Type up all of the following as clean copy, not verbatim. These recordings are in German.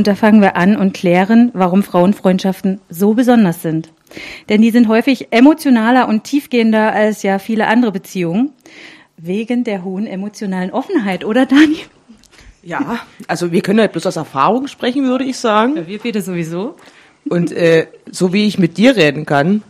Und da fangen wir an und klären, warum Frauenfreundschaften so besonders sind. Denn die sind häufig emotionaler und tiefgehender als ja viele andere Beziehungen. Wegen der hohen emotionalen Offenheit, oder Dani? Ja, also wir können halt bloß aus Erfahrung sprechen, würde ich sagen. Ja, wir beide sowieso. Und so wie ich mit dir reden kann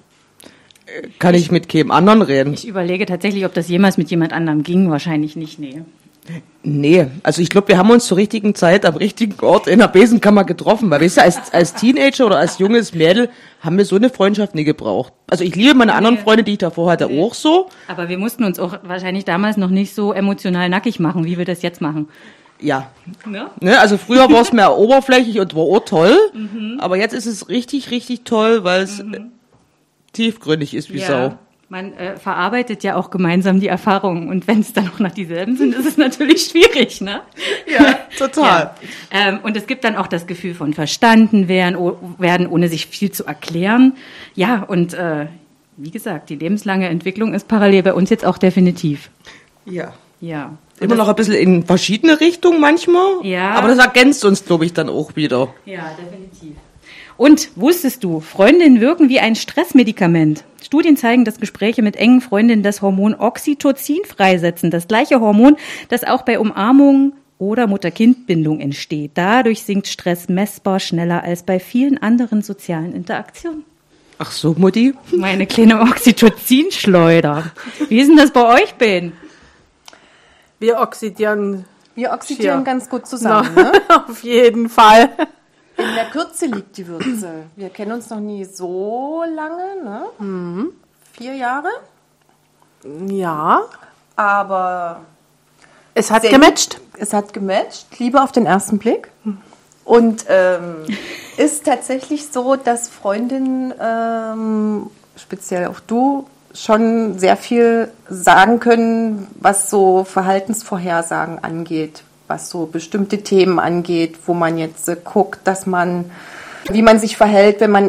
ich mit keinem anderen reden. Ich überlege tatsächlich, ob das jemals mit jemand anderem ging. Wahrscheinlich nicht, nee. Nee, also ich glaube, wir haben uns zur richtigen Zeit am richtigen Ort in der Besenkammer getroffen. Weil, weißt du, als Teenager oder als junges Mädel haben wir so eine Freundschaft nie gebraucht. Also ich liebe meine anderen Freunde, die ich davor hatte, auch so. Aber wir mussten uns auch wahrscheinlich damals noch nicht so emotional nackig machen, wie wir das jetzt machen. Ja. Ne? Also früher war es mehr oberflächlich und war auch toll. Aber jetzt ist es richtig, richtig toll, weil es tiefgründig ist wie Sau. Man verarbeitet ja auch gemeinsam die Erfahrungen. Und wenn es dann auch noch dieselben sind, ist es natürlich schwierig, ne? Ja, total. Ja. Und es gibt dann auch das Gefühl von verstanden werden, ohne sich viel zu erklären. Ja, und wie gesagt, die lebenslange Entwicklung ist parallel bei uns jetzt auch definitiv. Ja. Ja. Immer noch ein bisschen in verschiedene Richtungen manchmal. Ja. Aber das ergänzt uns, glaube ich, dann auch wieder. Ja, definitiv. Und wusstest du, Freundinnen wirken wie ein Stressmedikament. Studien zeigen, dass Gespräche mit engen Freundinnen das Hormon Oxytocin freisetzen. Das gleiche Hormon, das auch bei Umarmungen oder Mutter-Kind-Bindung entsteht. Dadurch sinkt Stress messbar schneller als bei vielen anderen sozialen Interaktionen. Ach so, Mutti? Meine kleine Oxytocin-Schleuder. Wie ist denn das bei euch, Ben? Wir oxidieren ganz gut zusammen, ne? Auf jeden Fall. In der Kürze liegt die Würze. Wir kennen uns noch nie so lange, ne? 4 Jahre. Ja. Aber es hat gematcht. Es hat gematcht. Liebe auf den ersten Blick. Und ist tatsächlich so, dass Freundinnen, speziell auch du, schon sehr viel sagen können, was so Verhaltensvorhersagen angeht, was so bestimmte Themen angeht, wo man jetzt guckt, dass man, wie man sich verhält, wenn man